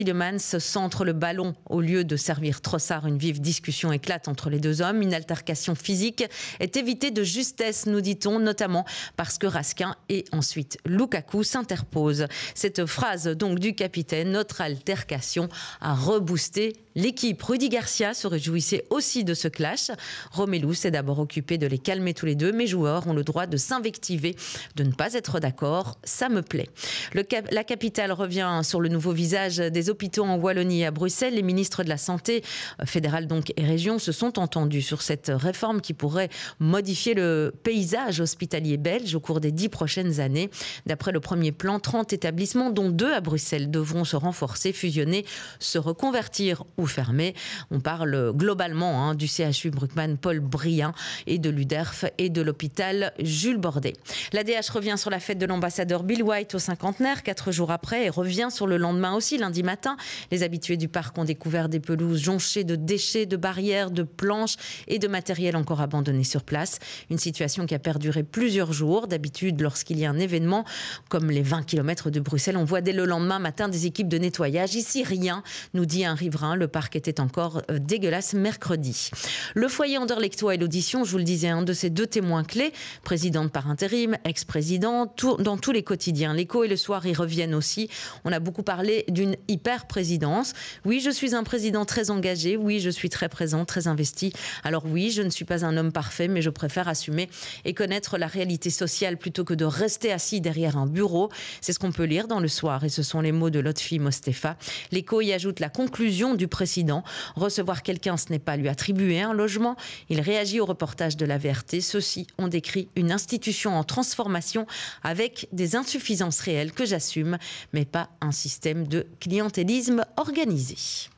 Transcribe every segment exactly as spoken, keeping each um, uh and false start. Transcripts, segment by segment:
Tielemans centre le ballon au lieu de servir Trossard. Une vive discussion éclate entre les deux hommes. Une altercation physique est évitée de justesse, nous dit-on, notamment parce que Raskin et ensuite Lukaku s'interposent. Cette phrase donc du capitaine, notre altercation a reboosté l'équipe. Rudy Garcia se réjouissait aussi de ce clash. Romelu s'est d'abord occupé de les calmer tous les deux. Mes joueurs ont le droit de s'invectiver, de ne pas être d'accord. Ça me plaît. Le cap- la capitale revient sur le nouveau visage des hôpitaux en Wallonie et à Bruxelles. Les ministres de la Santé, fédérale donc et région, se sont entendus sur cette réforme qui pourrait modifier le paysage hospitalier belge au cours des dix prochaines années. D'après le premier plan, trente établissements, dont deux à Bruxelles, devront se renforcer, fusionner, se reconvertir ou fermer. On parle globalement hein, du C H U Bruckmann Paul Briand et de l'U D E R F et de l'hôpital Jules Bordet. L'A D H revient sur la fête de l'ambassadeur Bill White au cinquantenaire, quatre jours après, et revient sur le lendemain aussi, lundi matin. Les habitués du parc ont découvert des pelouses jonchées de déchets, de barrières, de planches et de matériel encore abandonné sur place. Une situation qui a perduré plusieurs jours. D'habitude, lorsqu'il y a un événement comme les vingt kilomètres de Bruxelles, on voit dès le lendemain matin des équipes de nettoyage. Ici, rien, nous dit un riverain. Le parc était encore dégueulasse mercredi. Le foyer Anderlechtois et l'audition, je vous le disais, un de ces deux témoins clés, présidente par intérim, ex-président, tout, dans tous les quotidiens. L'Écho et le Soir y reviennent aussi. On a beaucoup parlé d'une hyper-présidence. Oui, je suis un président très engagé. Oui, je suis très présent, très investi. Alors oui, je ne suis pas un homme parfait, mais je préfère assumer et connaître la réalité sociale plutôt que de rester assis derrière un bureau. C'est ce qu'on peut lire dans le Soir et ce sont les mots de Lotfi Mostefa. L'Écho y ajoute la conclusion du président. Recevoir quelqu'un, ce n'est pas lui attribuer un logement. Il réagit au reportage de la V R T. Ceux-ci ont décrit une institution en transformation avec des insuffisances réelles que j'assume, mais pas un système de clientélisme organisé.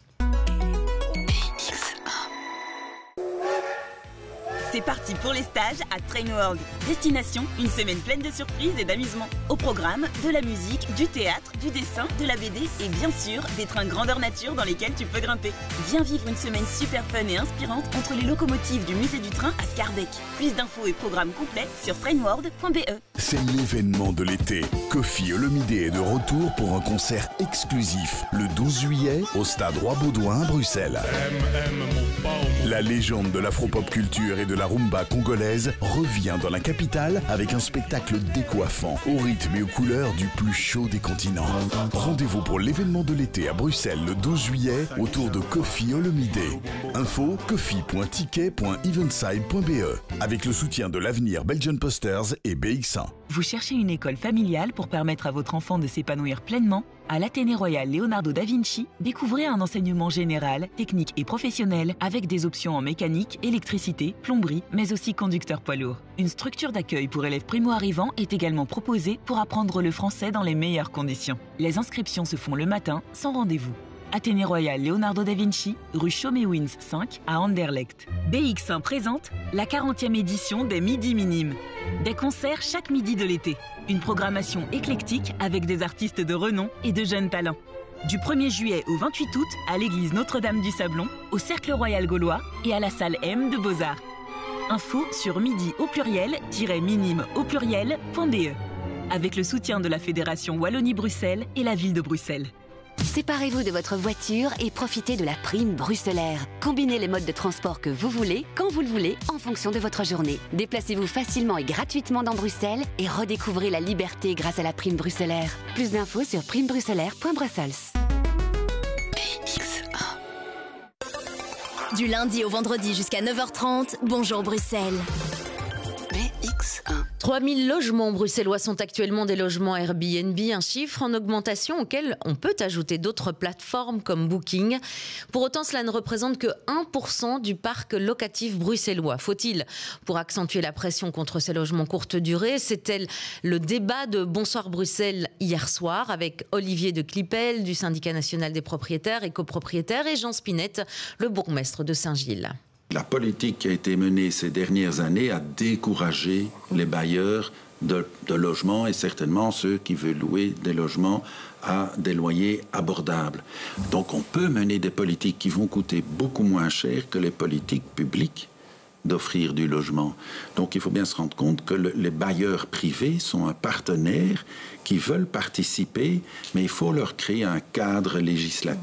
C'est parti pour les stages à Trainworld. Destination, une semaine pleine de surprises et d'amusement. Au programme, de la musique, du théâtre, du dessin, de la B D et bien sûr, des trains grandeur nature dans lesquels tu peux grimper. Viens vivre une semaine super fun et inspirante entre les locomotives du musée du train à Scarbeck. Plus d'infos et programmes complets sur trainworld point b e. C'est l'événement de l'été. Kofi Olomide est de retour pour un concert exclusif le douze juillet au stade Roi-Baudouin à Bruxelles. La légende de l'afro-pop culture et de la rumba congolaise revient dans la capitale avec un spectacle décoiffant, au rythme et aux couleurs du plus chaud des continents. Rendez-vous pour l'événement de l'été à Bruxelles le douze juillet autour de Kofi Olomide. Info kofi point ticket point eventside point b e avec le soutien de l'Avenir Belgian Posters et B X un. Vous cherchez une école familiale pour permettre à votre enfant de s'épanouir pleinement? À l'Athénée Royal Leonardo da Vinci, découvrez un enseignement général, technique et professionnel avec des options en mécanique, électricité, plomberie, mais aussi conducteur poids lourd. Une structure d'accueil pour élèves primo-arrivants est également proposée pour apprendre le français dans les meilleures conditions. Les inscriptions se font le matin, sans rendez-vous. Athénée Royal Leonardo da Vinci, rue Chaumet-Wins cinq à Anderlecht. B X un présente la quarantième édition des Midi Minimes. Des concerts chaque midi de l'été. Une programmation éclectique avec des artistes de renom et de jeunes talents. Du premier juillet au vingt-huit août à l'église Notre-Dame du Sablon, au Cercle Royal Gaulois et à la salle M de Beaux-Arts. Info sur midi au pluriel-minime au pluriel.be avec le soutien de la Fédération Wallonie-Bruxelles et la ville de Bruxelles. Séparez-vous de votre voiture et profitez de la prime bruxellaire. Combinez les modes de transport que vous voulez, quand vous le voulez, en fonction de votre journée. Déplacez-vous facilement et gratuitement dans Bruxelles et redécouvrez la liberté grâce à la prime bruxellaire. Plus d'infos sur prime bruxellaire point brussels. B X un. Du lundi au vendredi jusqu'à neuf heures trente, bonjour Bruxelles. B X un. trois mille logements bruxellois sont actuellement des logements Airbnb, un chiffre en augmentation auquel on peut ajouter d'autres plateformes comme Booking. Pour autant, cela ne représente que un pour cent du parc locatif bruxellois. Faut-il, pour accentuer la pression contre ces logements courte durée, c'était le débat de Bonsoir Bruxelles hier soir avec Olivier de Clipel du syndicat national des propriétaires et copropriétaires et Jean Spinette, le bourgmestre de Saint-Gilles. La politique qui a été menée ces dernières années a découragé les bailleurs de, de logements et certainement ceux qui veulent louer des logements à des loyers abordables. Donc on peut mener des politiques qui vont coûter beaucoup moins cher que les politiques publiques d'offrir du logement. Donc il faut bien se rendre compte que le, les bailleurs privés sont un partenaire qui veulent participer, mais il faut leur créer un cadre législatif